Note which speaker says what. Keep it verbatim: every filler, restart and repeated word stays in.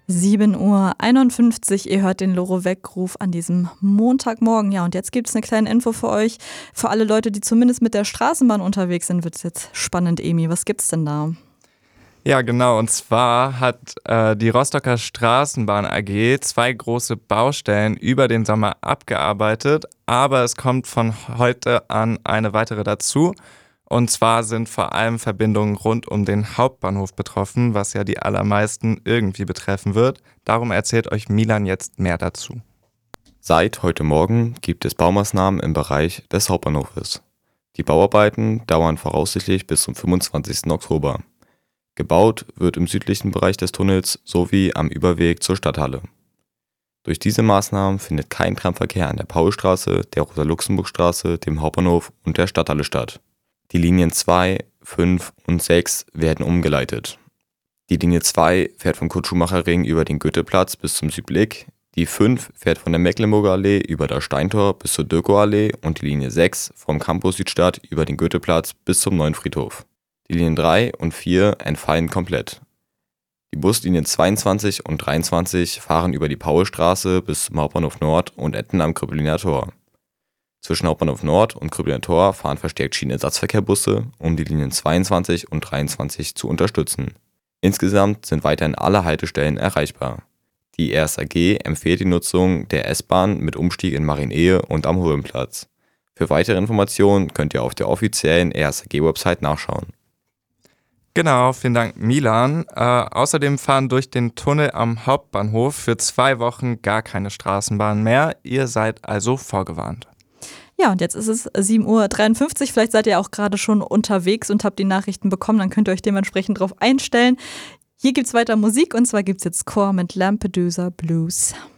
Speaker 1: sieben Uhr einundfünfzig, ihr hört den Loro-Weckruf an diesem Montagmorgen. Ja, und jetzt gibt es eine kleine Info für euch. Für alle Leute, die zumindest mit der Straßenbahn unterwegs sind, wird es jetzt spannend, Emi. Was gibt's denn da?
Speaker 2: Ja, genau. Und zwar hat äh, die Rostocker Straßenbahn A G zwei große Baustellen über den Sommer abgearbeitet, aber es kommt von heute an eine weitere dazu. Und zwar sind vor allem Verbindungen rund um den Hauptbahnhof betroffen, was ja die allermeisten irgendwie betreffen wird. Darum erzählt euch Milan jetzt mehr dazu.
Speaker 3: Seit heute Morgen gibt es Baumaßnahmen im Bereich des Hauptbahnhofes. Die Bauarbeiten dauern voraussichtlich bis zum fünfundzwanzigsten Oktober. Gebaut wird im südlichen Bereich des Tunnels sowie am Überweg zur Stadthalle. Durch diese Maßnahmen findet kein Tramverkehr an der Paulstraße, der Rosa-Luxemburg-Straße, dem Hauptbahnhof und der Stadthalle statt. Die Linien zwei, fünf und sechs werden umgeleitet. Die Linie zwei fährt vom Kurt-Schumacher-Ring über den Goetheplatz bis zum Südblick, die fünf fährt von der Mecklenburger Allee über das Steintor bis zur Döko-Allee und die Linie sechs vom Campus Südstadt über den Goetheplatz bis zum Neuen Friedhof. Die Linien drei und vier entfallen komplett. Die Buslinien zweiundzwanzig und dreiundzwanzig fahren über die Paulstraße bis zum Hauptbahnhof Nord und enden am Kröpeliner Tor. Zwischen Hauptbahnhof Nord und Kröpeliner Tor fahren verstärkt Schienenersatzverkehrbusse, um die Linien zweiundzwanzig und dreiundzwanzig zu unterstützen. Insgesamt sind weiterhin alle Haltestellen erreichbar. Die R S A G empfiehlt die Nutzung der S-Bahn mit Umstieg in Marienehe und am Hohenplatz. Für weitere Informationen könnt ihr auf der offiziellen R S A G-Website nachschauen.
Speaker 2: Genau, vielen Dank, Milan. Äh, außerdem fahren durch den Tunnel am Hauptbahnhof für zwei Wochen gar keine Straßenbahn mehr. Ihr seid also vorgewarnt.
Speaker 1: Ja, und jetzt ist es sieben Uhr dreiundfünfzig. Vielleicht seid ihr auch gerade schon unterwegs und habt die Nachrichten bekommen. Dann könnt ihr euch dementsprechend drauf einstellen. Hier gibt's weiter Musik und zwar gibt's jetzt Chor mit Lampedusa Blues.